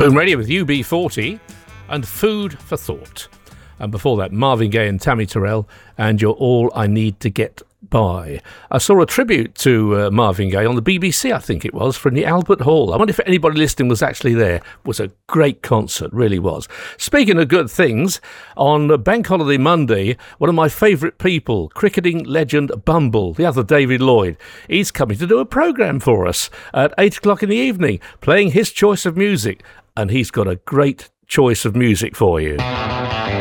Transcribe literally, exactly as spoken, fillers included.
Boom Radio with U B forty and Food for Thought. And before that, Marvin Gaye and Tammy Terrell and You're All I Need to Get By. I saw a tribute to uh, Marvin Gaye on the B B C, I think it was, from the Albert Hall. I wonder if anybody listening was actually there. It was a great concert, really was. Speaking of good things, on Bank Holiday Monday, one of my favourite people, cricketing legend Bumble, the other David Lloyd, he's coming to do a programme for us at eight o'clock in the evening, playing his choice of music. And he's got a great choice of music for you.